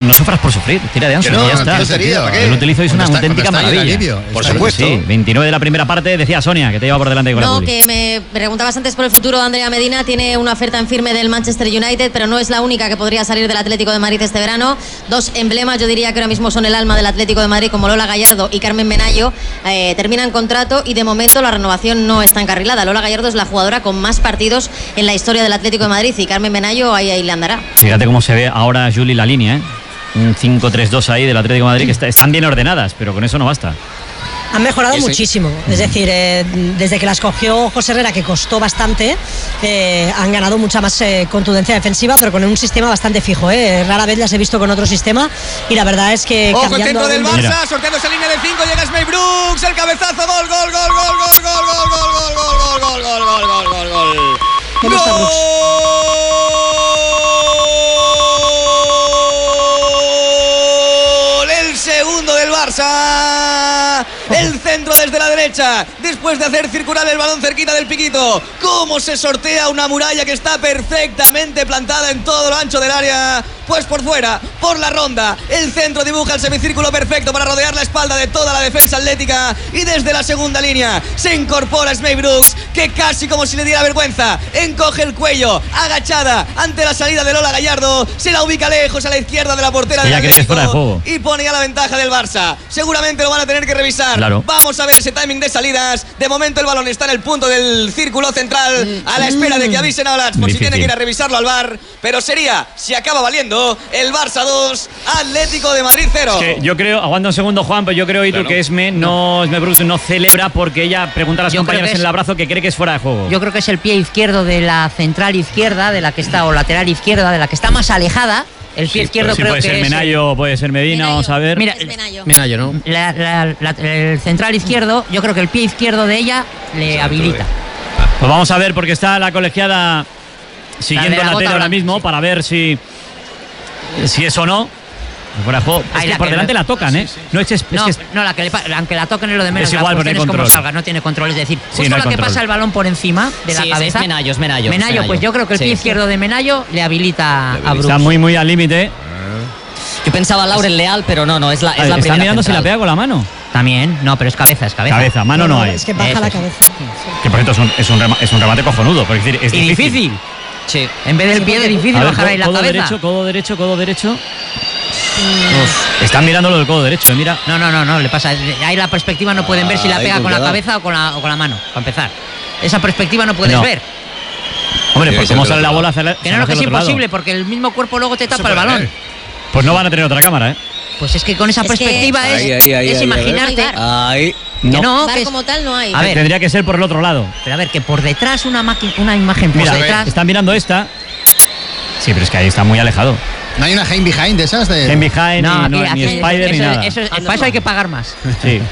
no sufras por sufrir, tira de Ansu, ya está. Yo lo utilizo y es una auténtica maravilla. Por supuesto. Sí, 29 de la primera parte, decía Sonia, que te lleva por delante con la Publi. Que me preguntabas antes por el futuro de Andrea Medina. Tiene una oferta en firme del Manchester United, pero no es la única que podría salir del Atlético de Madrid este verano. Dos emblemas, yo diría que ahora mismo son el alma del Atlético de Madrid, como Lola Gallardo y Carmen Menayo. Terminan contrato y de momento la renovación no está encarrilada. Lola Gallardo es la jugadora con más partidos en la historia del Atlético de Madrid y Carmen Menayo ahí le andará. Fíjate cómo se ve ahora, Juli, la línea, ¿eh? Un 5-3-2 ahí del Atlético de Madrid, que están bien ordenadas, pero con eso no basta. Han mejorado muchísimo, es decir, desde que las cogió José Herrera, que costó bastante, han ganado mucha más contundencia defensiva, pero con un sistema bastante fijo. Rara vez las he visto con otro sistema y la verdad es que... Ojo, el centro del Barça, sorteando esa línea de 5, llega Smith Brooks, el cabezazo, gol, gol, gol, gol, gol, gol, gol, gol, gol, gol, gol, gol, gol, gol, gol, gol, gol. ¿Cómo está Brooks? El segundo del Barça. El centro desde la derecha, después de hacer circular el balón cerquita del piquito. Cómo se sortea una muralla que está perfectamente plantada en todo lo ancho del área. Pues por fuera, por la ronda, el centro dibuja el semicírculo perfecto para rodear la espalda de toda la defensa atlética. Y desde la segunda línea se incorpora Smith Brooks, que casi como si le diera vergüenza, encoge el cuello, agachada ante la salida de Lola Gallardo. Se la ubica lejos a la izquierda de la portera del Atlético y pone ya la ventaja del Barça. Seguramente lo van a tener que revisar. Claro. Vamos a ver ese timing de salidas. De momento el balón está en el punto del círculo central, a la espera de que avisen a Olatz por si tiene que ir a revisarlo al VAR. Pero sería, si acaba valiendo, el Barça 2, Atlético de Madrid 0. Es que yo creo, aguanta un segundo, Juan, pero yo creo, y tú, que Esme Brooks no celebra porque ella pregunta a las compañeras en el abrazo que cree que es fuera de juego. Yo creo que es el pie izquierdo de la central izquierda, de la que está, o lateral izquierda, de la que está más alejada. El pie izquierdo creo puede que ser Menayo, puede ser Medina, vamos a ver. Mira, Menayo, ¿no? El central izquierdo, yo creo que el pie izquierdo de ella le habilita. Pues vamos a ver, porque está la colegiada siguiendo la tele ahora mismo para ver si es o no. Fuera de juego. Es que por delante la tocan, ¿eh? Aunque la toquen es lo de menos. Es igual, la no hay cuestión es control. cómo salga, no tiene control. Es decir, Sí, justo no hay la que control. pasa el balón por encima de la cabeza. Es Menayo. Menayo, pues yo creo que el pie izquierdo de Menayo le habilita a Brooks. Está muy, muy al límite. Yo pensaba Lauren Leal, pero no, es la primera. Está mirando si la pega con la mano. También, no, pero es cabeza. Cabeza, mano no hay. Es que baja la cabeza. Que por cierto es un remate cojonudo. Por decir, es difícil. Sí. En vez del pie es difícil bajar ahí la cabeza. Codo derecho. Están mirando lo del codo derecho, mira. No, le pasa. Ahí la perspectiva no pueden ver si la pega con la cabeza o con la mano, para empezar. Esa perspectiva no puedes ver. Hombre, pues cómo sale la bola hacia Que no, que es imposible, porque el mismo cuerpo luego te tapa el balón. Pues no van a tener otra cámara, ¿eh? Pues es que con esa perspectiva es imaginarte. Ahí. No, VAR como tal no hay. A ver, tendría que ser por el otro lado. Pero a ver, que por detrás una imagen por detrás. Están mirando esta. Sí, pero es que ahí está muy alejado. ¿No hay una Game Behind de esas? Game Behind, ni Spider, ni nada. Para eso hay que pagar más. Sí.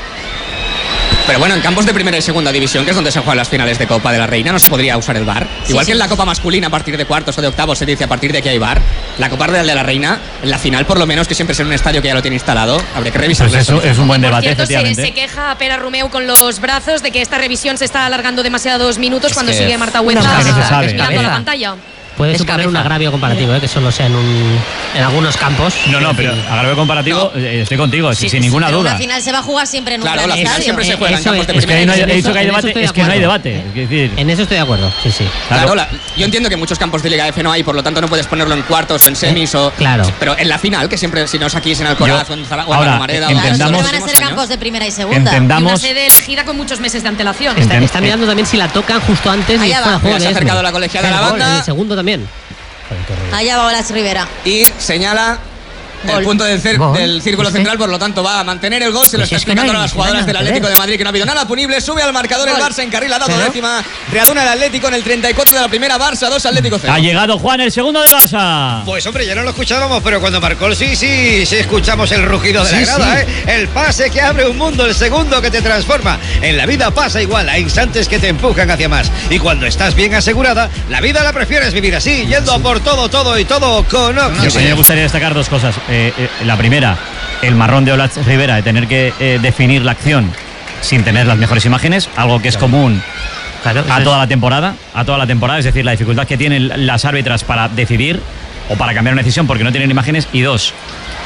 Pero bueno, en campos de primera y segunda división, que es donde se juegan las finales de Copa de la Reina, no se podría usar el VAR. Igual que en la Copa masculina, a partir de cuartos o de octavos, se dice a partir de que hay VAR. La Copa de la Reina, en la final, por lo menos, que siempre es en un estadio que ya lo tiene instalado, habría que revisar. Pues eso es un buen debate, Por cierto, efectivamente. se queja Pera Romeu con los brazos de que esta revisión se está alargando demasiados minutos cuando sigue Marta Huenza mirando la pantalla. Puede suponer un agravio comparativo, que solo sea en algunos campos. No, pero agravio comparativo, estoy contigo, sin ninguna duda. La final se va a jugar siempre en un Claro, la final estadio. siempre se juega en campos de Es que primera. he dicho que hay debate, es que no hay debate. Es decir, En eso estoy de acuerdo, sí. Claro, yo entiendo que muchos campos de Liga F no hay, por lo tanto no puedes ponerlo en cuartos o en semis Claro. pero en la final, que siempre, si no es aquí, es en Alcoraz o en ahora, Romareda. entendamos- van a ser campos de primera y segunda. Y una entendamos. sede elegida con muchos meses de antelación. Está mirando también si la tocan justo antes Allá y fuera va. juego Se ha de acercado Esme. la colegiada de la En banda el segundo también. Allá va Olatz Rivera. y señala el Gol. punto del Gol. círculo central, por lo tanto va a mantener el gol. Se lo Pues está es que no explicando hay- a las jugadoras no hay del nada que Atlético ver. de Madrid, que no ha habido nada punible. Sube al marcador el Barça, encarrila dado Pero- décima. Reanuna el Atlético en el 34 de la primera. Barça 2, Atlético 0. Ha llegado Juan, el segundo del Barça. Pues hombre, ya no lo escuchábamos, pero cuando marcó el sí escuchamos el rugido de la grada, ¿eh? El pase que abre un mundo, el segundo que te transforma. En la vida pasa igual, hay instantes que te empujan hacia más. Y cuando estás bien asegurada, la vida la prefieres vivir así, yendo a por todo con A mí me gustaría destacar dos cosas. La primera, el marrón de Olatz Rivera de tener que definir la acción sin tener las mejores imágenes, algo que es común a toda la temporada, es decir, la dificultad que tienen las árbitras para decidir o para cambiar una decisión porque no tienen imágenes. Y dos,